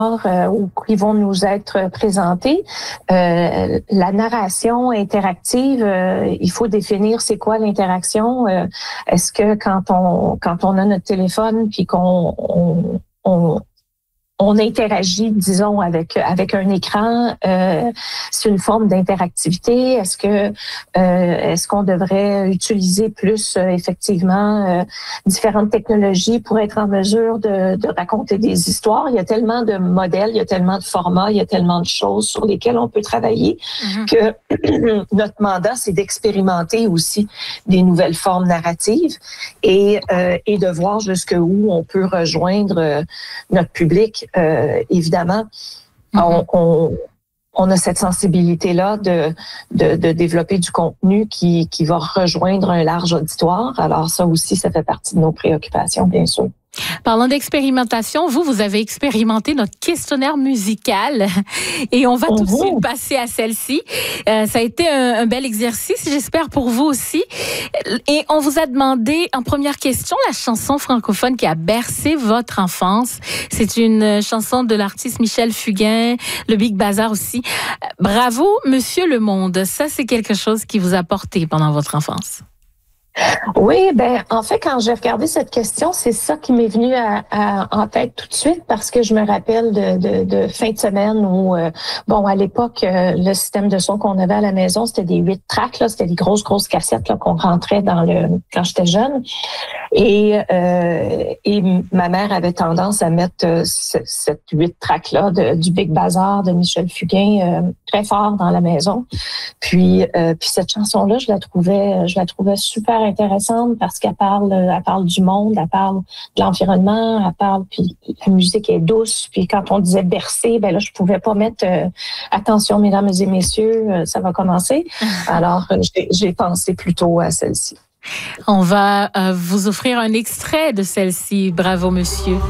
ou qui vont nous être présentés. La narration interactive, il faut définir c'est quoi l'interaction. Est-ce que quand on a notre téléphone puis on interagit, disons, avec un écran. C'est une forme d'interactivité. Est-ce qu'on devrait utiliser plus effectivement différentes technologies pour être en mesure de raconter des histoires? Il y a tellement de modèles, il y a tellement de formats, il y a tellement de choses sur lesquelles on peut travailler que notre mandat, c'est d'expérimenter aussi des nouvelles formes narratives et de voir jusqu'où on peut rejoindre notre public. Évidemment, on a cette sensibilité-là de développer du contenu qui va rejoindre un large auditoire. Alors ça aussi, ça fait partie de nos préoccupations, bien sûr. Parlant d'expérimentation, vous avez expérimenté notre questionnaire musical et on va tout de suite passer à celle-ci. Ça a été un bel exercice, j'espère pour vous aussi. Et on vous a demandé en première question la chanson francophone qui a bercé votre enfance. C'est une chanson de l'artiste Michel Fugain, le Big Bazar aussi. Bravo, Monsieur Le Monde. Ça, c'est quelque chose qui vous a porté pendant votre enfance. Oui, en fait, quand j'ai regardé cette question, c'est ça qui m'est venu en tête tout de suite parce que je me rappelle de fin de semaine où, à l'époque, le système de son qu'on avait à la maison, c'était des 8 tracks, là, c'était des grosses cassettes là, qu'on rentrait quand j'étais jeune. Et ma mère avait tendance à mettre cette 8 tracks-là du Big Bazar de Michel Fugain très fort dans la maison. Puis cette chanson-là, je la trouvais super intéressante parce qu'elle parle du monde, elle parle de l'environnement, puis la musique est douce. Puis quand on disait bercer, là, je pouvais pas mettre attention, mesdames et messieurs, ça va commencer. Alors, j'ai pensé plutôt à celle-ci. On va vous offrir un extrait de celle-ci. Bravo, monsieur.